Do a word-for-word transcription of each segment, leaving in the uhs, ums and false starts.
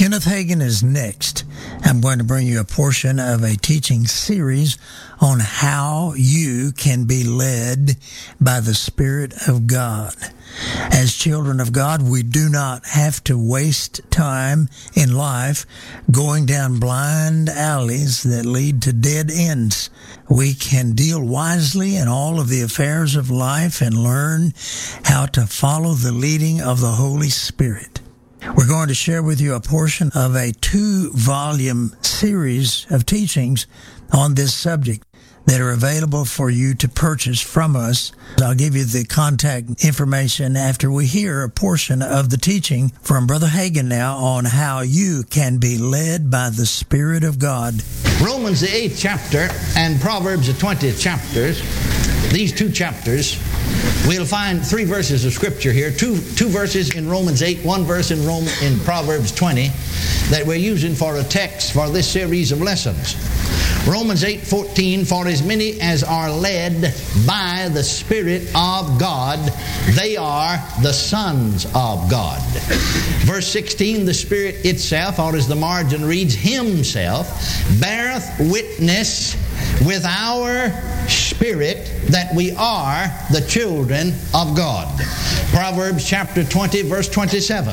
Kenneth Hagin is next. I'm going to bring you a portion of a teaching series on how you can be led by the Spirit of God. As children of God, we do not have to waste time in life going down blind alleys that lead to dead ends. We can deal wisely in all of the affairs of life and learn how to follow the leading of the Holy Spirit. We're going to share with you a portion of a two-volume series of teachings on this subject that are available for you to purchase from us. I'll give you the contact information after we hear a portion of the teaching from Brother Hagin now on how you can be led by the Spirit of God. Romans the eighth chapter and Proverbs the twentieth chapters, these two chapters, we'll find three verses of Scripture here. Two two verses in Romans eight, one verse in Rome in Proverbs twenty that we're using for a text for this series of lessons. Romans eight fourteen, for as many as are led by the Spirit of God, they are the sons of God. Verse sixteen, the Spirit itself, or as the margin reads, Himself, beareth witness with our spirit that we are the children of God. Proverbs chapter twenty, verse twenty-seven.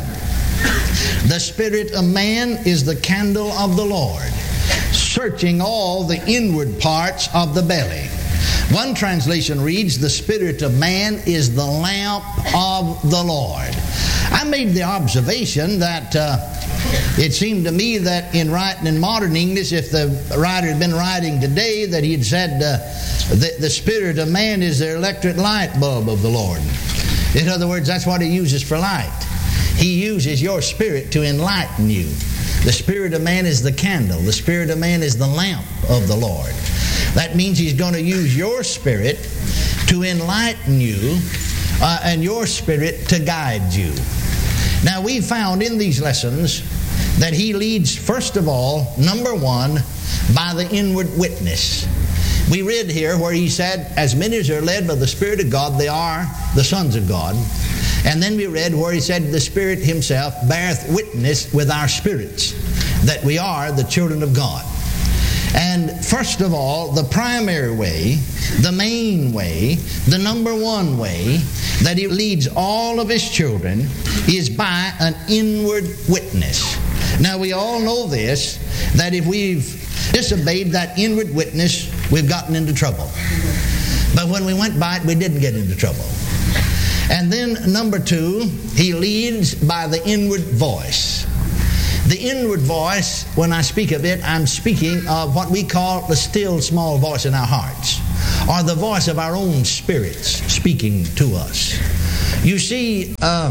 The spirit of man is the candle of the Lord, searching all the inward parts of the belly. One translation reads, the spirit of man is the lamp of the Lord. I made the observation that uh, it seemed to me that in writing in modern English, if the writer had been writing today, that he had said uh, the, the spirit of man is the electric light bulb of the Lord. In other words, that's what he uses for light. He uses your spirit to enlighten you. The spirit of man is the candle. The spirit of man is the lamp of the Lord. That means He's going to use your spirit to enlighten you uh, and your spirit to guide you. Now, we found in these lessons that He leads, first of all, number one, by the inward witness. We read here where He said, as many as are led by the Spirit of God, they are the sons of God. And then we read where He said, the Spirit Himself beareth witness with our spirits that we are the children of God. And first of all, the primary way, the main way, the number one way that He leads all of His children is by an inward witness. Now we all know this, that if we've disobeyed that inward witness, we've gotten into trouble. But when we went by it, we didn't get into trouble. And then number two, He leads by the inward voice. The inward voice, when I speak of it, I'm speaking of what we call the still small voice in our hearts, or the voice of our own spirits speaking to us. You see, uh,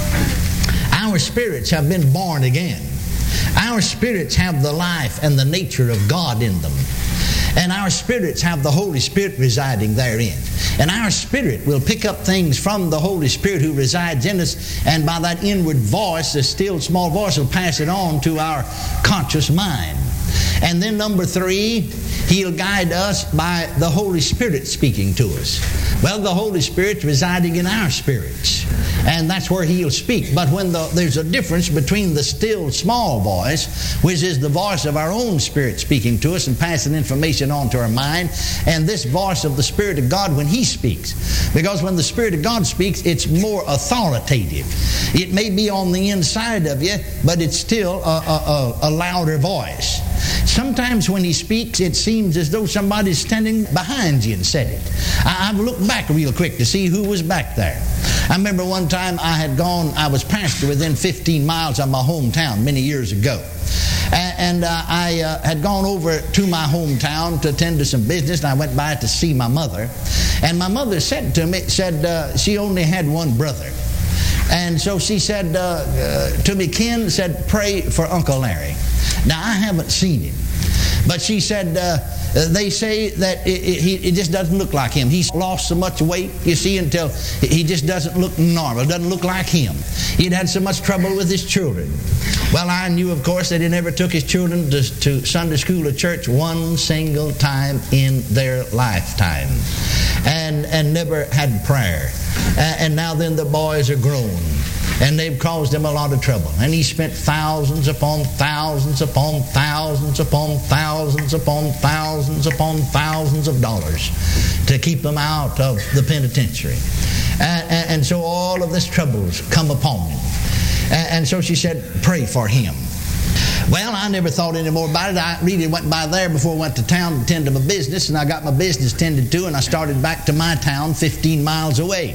our spirits have been born again. Our spirits have the life and the nature of God in them. And our spirits have the Holy Spirit residing therein. And our spirit will pick up things from the Holy Spirit who resides in us, and by that inward voice, the still small voice, will pass it on to our conscious mind. And then number three, He'll guide us by the Holy Spirit speaking to us. Well, the Holy Spirit's residing in our spirits, and that's where He'll speak. But when the, there's a difference between the still small voice, which is the voice of our own spirit speaking to us and passing information on to our mind, and this voice of the Spirit of God when He speaks. Because when the Spirit of God speaks, it's more authoritative. It may be on the inside of you, but it's still a, a, a, a louder voice. Sometimes when He speaks, it seems as though somebody's standing behind you and said it. I, I've looked back real quick to see who was back there. I remember one time I had gone, I was pastor within fifteen miles of my hometown many years ago. And, and uh, I uh, had gone over to my hometown to attend to some business, and I went by to see my mother. And my mother said to me, said uh, she only had one brother. And so she said uh, uh, to me, Ken, said, pray for Uncle Larry. Now, I haven't seen him, But she said, uh, they say that it, it, it just doesn't look like him. He's lost so much weight, you see, until he just doesn't look normal, doesn't look like him. He'd had so much trouble with his children. Well, I knew, of course, that he never took his children to, to Sunday school or church one single time in their lifetime. And, and never had prayer. Uh, and now then the boys are grown. And they've caused him a lot of trouble. And he spent thousands upon thousands upon thousands upon thousands upon thousands upon thousands of dollars to keep them out of the penitentiary. And, and, and so all of this trouble's come upon him. And, and so she said, pray for him. Well, I never thought any more about it. I really went by there before I went to town to tend to my business, and I got my business tended to, and I started back to my town fifteen miles away.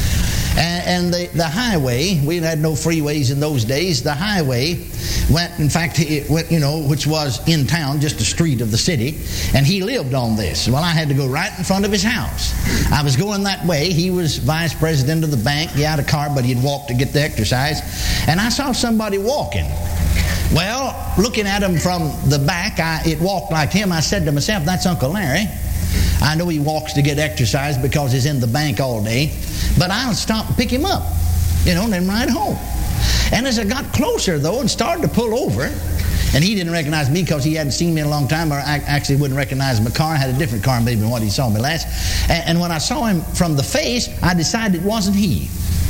And the, the highway, we had no freeways in those days, the highway went, in fact, it went, you know, which was in town, just a street of the city, and he lived on this. Well, I had to go right in front of his house. I was going that way. He was vice president of the bank. He had a car, but he'd walk to get the exercise. And I saw somebody walking. Well, looking at him from the back, I, it walked like him. I said to myself, that's Uncle Larry. I know he walks to get exercise because he's in the bank all day, but I'll stop and pick him up, you know, and then ride home. And as I got closer, though, and started to pull over, and he didn't recognize me because he hadn't seen me in a long time, or I actually wouldn't recognize my car. I had a different car maybe than what he saw me last. And, and when I saw him from the face, I decided it wasn't he.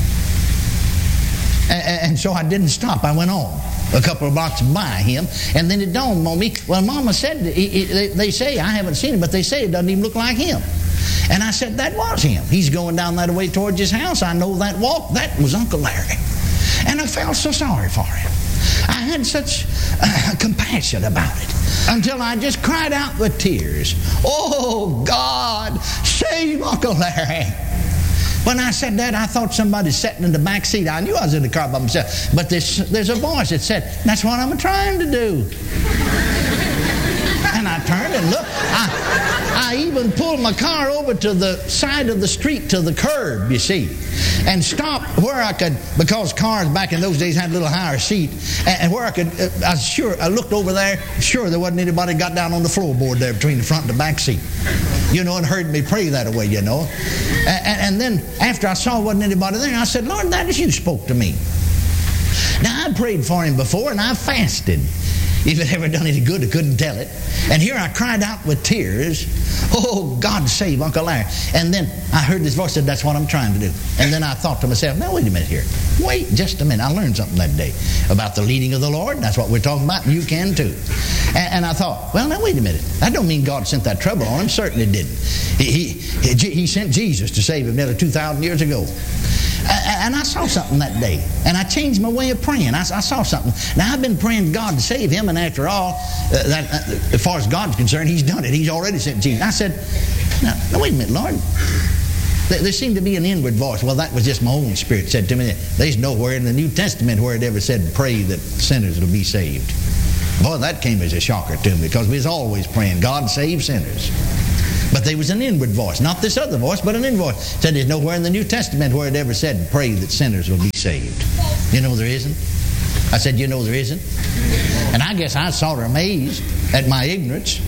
And, and so I didn't stop. I went on a couple of blocks by him, and then it dawned on me, well, Mama said, he, he, they, they say, I haven't seen him, but they say it doesn't even look like him. And I said, that was him. He's going down that way towards his house. I know that walk. That was Uncle Larry. And I felt so sorry for him. I had such uh, compassion about it until I just cried out with tears, oh, God, save Uncle Larry. When I said that, I thought somebody sitting in the back seat. I knew I was in the car by myself. But there's, there's a voice that said, that's what I'm trying to do. And I turned and looked. I, I even pulled my car over to the side of the street to the curb, you see, and stopped where I could, because cars back in those days had a little higher seat, and, and where I could, uh, I was sure, I looked over there, sure there wasn't anybody got down on the floorboard there between the front and the back seat. You know, and heard me pray that away, you know. And, and then after I saw wasn't anybody there, I said, Lord, that is you spoke to me. Now, I prayed for him before, and I fasted. If it ever done any good, I couldn't tell it. And here I cried out with tears, oh, God save Uncle Larry. And then I heard this voice said, that's what I'm trying to do. And then I thought to myself, now wait a minute here. Wait just a minute. I learned something that day about the leading of the Lord. That's what we're talking about, and you can too. And, and I thought, well, now wait a minute. That don't mean God sent that trouble on him. Certainly didn't. He, he, he sent Jesus to save him nearly two thousand years ago. And I saw something that day, and I changed my way of praying. I, I saw something. Now, I've been praying God to save him, and after all, uh, that, uh, as far as God's concerned, he's done it. He's already sent Jesus. I said, now, now wait a minute, Lord. There, there seemed to be an inward voice. Well, that was just my own spirit said to me, there's nowhere in the New Testament where it ever said, pray that sinners will be saved. Boy, that came as a shocker to me, because we was always praying, God save sinners. But there was an inward voice, not this other voice, but an inward voice. It said there's nowhere in the New Testament where it ever said, pray that sinners will be saved. You know there isn't? I said, you know there isn't? And I guess I was sort of amazed at my ignorance.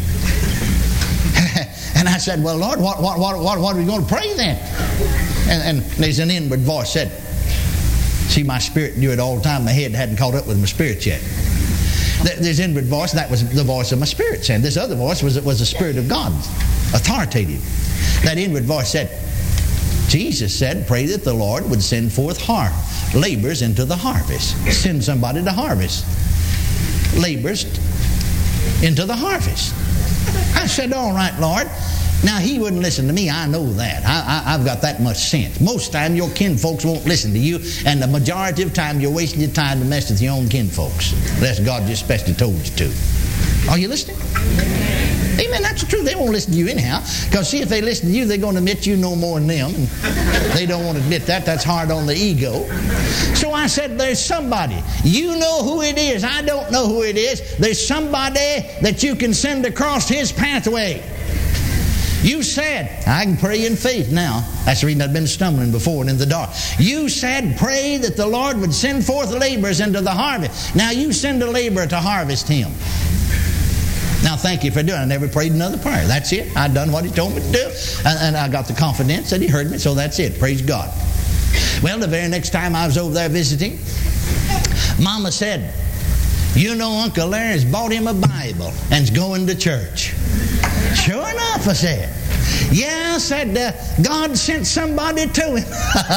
And I said, well, Lord, what, what, what, what, what are we going to pray then? And, and there's an inward voice said, see, my spirit knew it all the time. My head hadn't caught up with my spirit yet. There's an inward voice, that was the voice of my spirit saying. This other voice was, was the Spirit of God, authoritative. That inward voice said, Jesus said, pray that the Lord would send forth har- laborers into the harvest. Send somebody to harvest. Laborers into the harvest. I said, all right, Lord. Now, he wouldn't listen to me. I know that. I, I, I've got that much sense. Most time, your kinfolks won't listen to you, and the majority of time, you're wasting your time to mess with your own kinfolks. Unless God just especially told you to. Are you listening? Amen. That's the truth. They won't listen to you anyhow. Because, see, if they listen to you, they're going to admit you know more than them. And they don't want to admit that. That's hard on the ego. So I said, there's somebody. You know who it is. I don't know who it is. There's somebody that you can send across his pathway. You said, I can pray in faith now. That's the reason I've been stumbling before and in the dark. You said, pray that the Lord would send forth laborers into the harvest. Now you send a laborer to harvest him. Now, thank you for doing it. I never prayed another prayer. That's it. I done what he told me to do. And, and I got the confidence that he heard me, so that's it. Praise God. Well, the very next time I was over there visiting, Mama said, you know, Uncle Larry's bought him a Bible and's going to church. Sure enough, I said. Yeah, I said, uh, God sent somebody to him.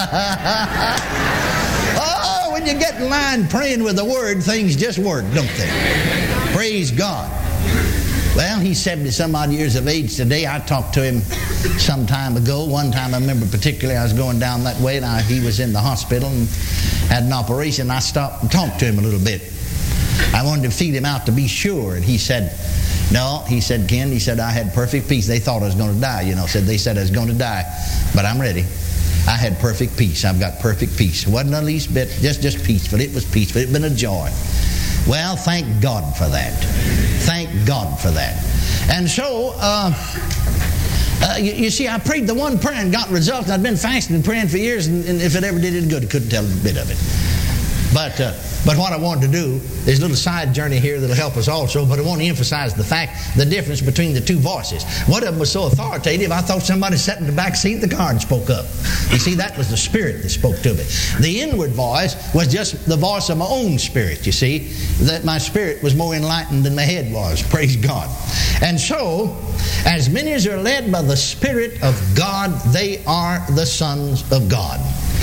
Oh, when you get in line praying with the Word, things just work, don't they? Praise God. Well, he's seventy some odd years of age today. I talked to him some time ago. One time I remember particularly I was going down that way and I, he was in the hospital and had an operation. I stopped and talked to him a little bit. I wanted to feed him out to be sure. And he said, no, he said, Ken, he said, I had perfect peace. They thought I was going to die, you know. Said They said I was going to die, but I'm ready. I had perfect peace. I've got perfect peace. It wasn't the least bit, just, just peaceful. It was peaceful. It had been a joy. Well, thank God for that. Thank God for that. And so, uh, uh, you, you see, I prayed the one prayer and got results. I'd been fasting and praying for years, and, and if it ever did any good, I couldn't tell a bit of it. But uh, but what I wanted to do is a little side journey here that'll help us also, but I want to emphasize the fact, the difference between the two voices. One of them was so authoritative, I thought somebody sat in the back seat of the car and spoke up. You see, that was the Spirit that spoke to me. The inward voice was just the voice of my own spirit, you see, that my spirit was more enlightened than my head was. Praise God. And so, as many as are led by the Spirit of God, they are the sons of God.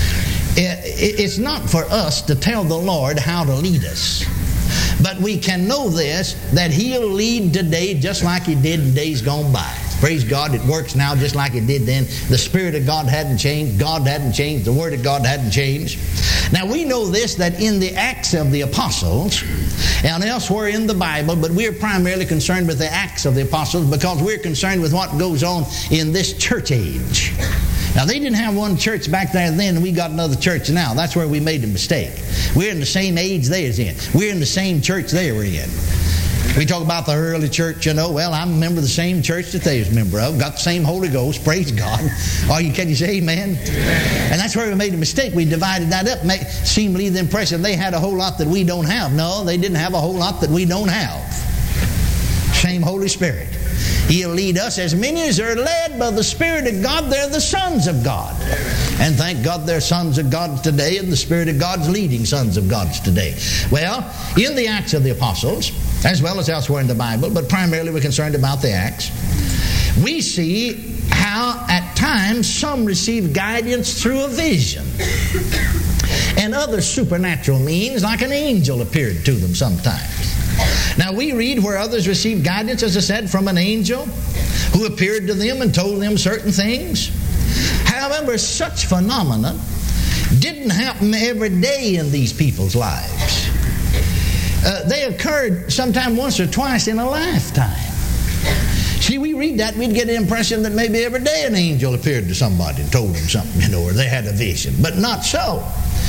It's not for us to tell the Lord how to lead us. But we can know this, that He'll lead today just like He did in days gone by. Praise God, it works now just like it did then. The Spirit of God hadn't changed. God hadn't changed. The Word of God hadn't changed. Now we know this, that in the Acts of the Apostles and elsewhere in the Bible, but we're primarily concerned with the Acts of the Apostles because we're concerned with what goes on in this church age. Now, they didn't have one church back there then, and we got another church now. That's where we made a mistake. We're in the same age they was in. We're in the same church they were in. We talk about the early church, you know. Well, I'm a member of the same church that they was a member of. Got the same Holy Ghost. Praise God. Are you, can you say amen? And that's where we made a mistake. We divided that up. Make, seemed to leave the impression they had a whole lot that we don't have. No, they didn't have a whole lot that we don't have. Same Holy Spirit. He'll lead us. As many as are led by the Spirit of God, they're the sons of God. And thank God they're sons of God today, and the Spirit of God's leading sons of God today. Well, in the Acts of the Apostles, as well as elsewhere in the Bible, but primarily we're concerned about the Acts, we see how at times some receive guidance through a vision. And other supernatural means, like an angel appeared to them sometimes. Now we read where others received guidance, as I said, from an angel who appeared to them and told them certain things. However, such phenomena didn't happen every day in these people's lives. Uh, they occurred sometime once or twice in a lifetime. See, we read that, we'd get the impression that maybe every day an angel appeared to somebody and told them something, you know, or they had a vision. But not so.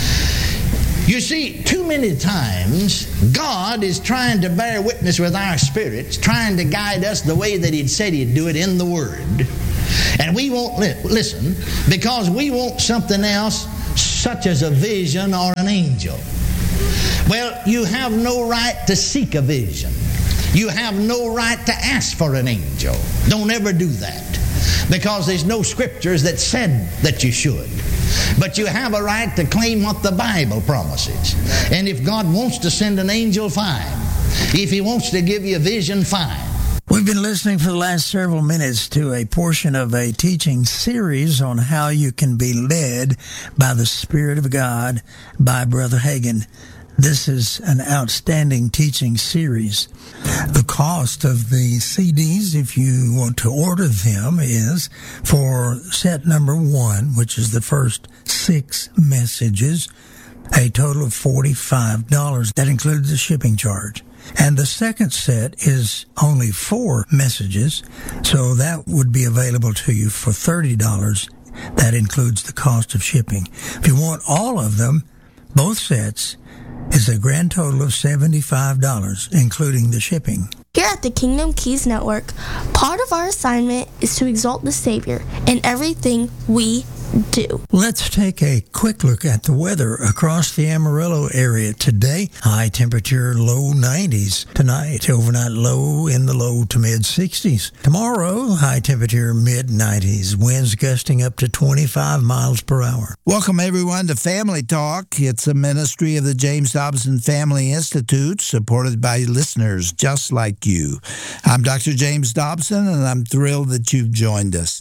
You see, too many times, God is trying to bear witness with our spirits, trying to guide us the way that He'd said He'd do it in the Word. And we won't li- listen because we want something else, such as a vision or an angel. Well, you have no right to seek a vision. You have no right to ask for an angel. Don't ever do that, because there's no scriptures that said that you should. But you have a right to claim what the Bible promises. And if God wants to send an angel, fine. If He wants to give you a vision, fine. We've been listening for the last several minutes to a portion of a teaching series on how you can be led by the Spirit of God by Brother Hagin. This is an outstanding teaching series. The cost of the C Ds, if you want to order them, is for set number one, which is the first six messages, a total of forty-five dollars. That includes the shipping charge. And the second set is only four messages, so that would be available to you for thirty dollars. That includes the cost of shipping. If you want all of them, both sets, is a grand total of seventy-five dollars, including the shipping. Here at the Kingdom Keys Network, part of our assignment is to exalt the Savior in everything we do. Let's take a quick look at the weather across the Amarillo area today. High temperature, low nineties. Tonight, overnight low in the low to mid sixties. Tomorrow, high temperature, mid nineties. Winds gusting up to twenty-five miles per hour. Welcome, everyone, to Family Talk. It's a ministry of the James Dobson Family Institute, supported by listeners just like you. I'm Doctor James Dobson, and I'm thrilled that you've joined us.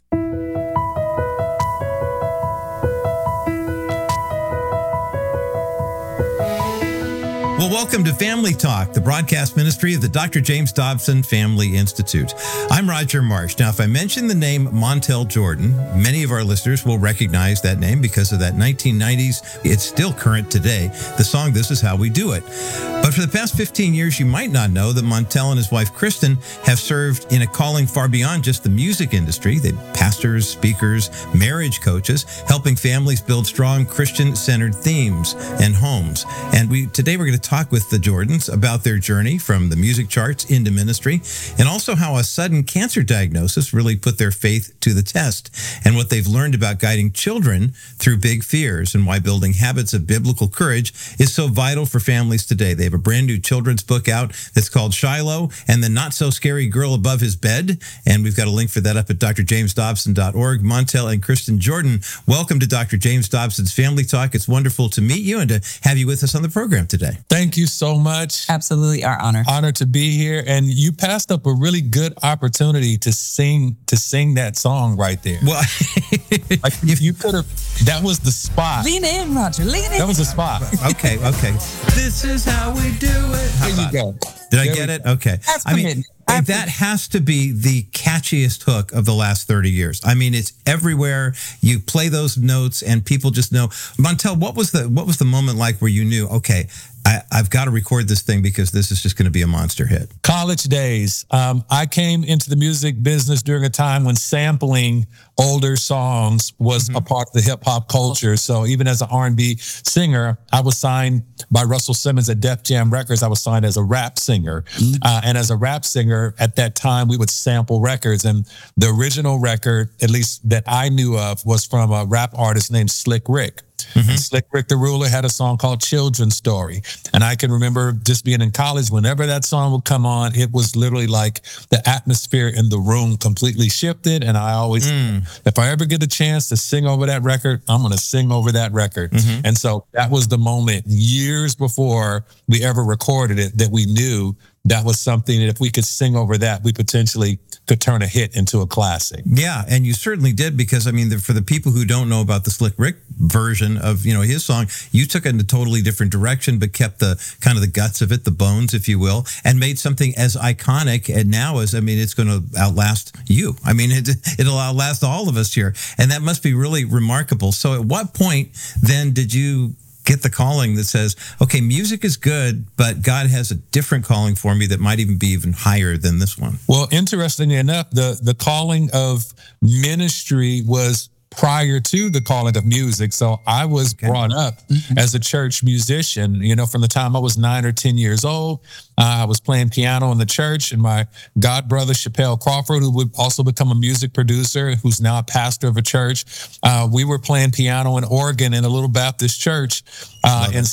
Well, welcome to Family Talk, the broadcast ministry of the Doctor James Dobson Family Institute. I'm Roger Marsh. Now, if I mention the name Montel Jordan, many of our listeners will recognize that name because of that nineteen nineties, it's still current today, the song This Is How We Do It. But for the past fifteen years, you might not know that Montel and his wife Kristen have served in a calling far beyond just the music industry. They're pastors, speakers, marriage coaches, helping families build strong Christian-centered themes and homes. And we today we're going to talk with the Jordans about their journey from the music charts into ministry, and also how a sudden cancer diagnosis really put their faith to the test, and what they've learned about guiding children through big fears, and why building habits of biblical courage is so vital for families today. They have a brand new children's book out that's called Shiloh and the Not So Scary Girl Above His Bed, and we've got a link for that up at d r james dobson dot org. Montel and Kristen Jordan, welcome to Doctor James Dobson's Family Talk. It's wonderful to meet you and to have you with us on the program today. Thank you so much. Absolutely, our honor. Honor to be here. And you passed up a really good opportunity to sing to sing that song right there. Well, like if you could have, that was the spot. Lean in, Roger. Lean in. That was the spot. okay, okay. This is how we do it. How There you about- go. Did I There get we- it? Okay. That's I mean, commitment. if that has to be the catchiest hook of the last thirty years. I mean, it's everywhere. You play those notes and people just know. Montel, what was the what was the moment like where you knew, okay, I, I've got to record this thing because this is just going to be a monster hit? College days. Um, I came into the music business during a time when sampling older songs was mm-hmm. a part of the hip hop culture. So even as an R and B singer, I was signed by Russell Simmons at Def Jam Records. I was signed as a rap singer. Mm-hmm. Uh, and as a rap singer at that time, we would sample records. And the original record, at least that I knew of, was from a rap artist named Slick Rick. Mm-hmm. And Slick Rick the Ruler had a song called Children's Story. And I can remember just being in college, whenever that song would come on, it was literally like the atmosphere in the room completely shifted. And I always, mm. if I ever get a chance to sing over that record, I'm going to sing over that record. Mm-hmm. And so that was the moment years before we ever recorded it that we knew that was something that if we could sing over that, we potentially could turn a hit into a classic. Yeah, and you certainly did, because, I mean, the, for the people who don't know about the Slick Rick version of, you know, his song, you took it in a totally different direction, but kept the kind of the guts of it, the bones, if you will, and made something as iconic and now as, I mean, it's going to outlast you. I mean, it, it'll outlast all of us here, and that must be really remarkable. So at what point then did you get the calling that says, okay, music is good, but God has a different calling for me that might even be even higher than this one? Well, interestingly enough, the, the calling of ministry was prior to the calling of music. So I was okay. brought up mm-hmm. as a church musician, you know, from the time I was nine or ten years old. Uh, I was playing piano in the church, and my god brother, Chappelle Crawford, who would also become a music producer, who's now a pastor of a church, uh, we were playing piano and organ in a little Baptist church uh, in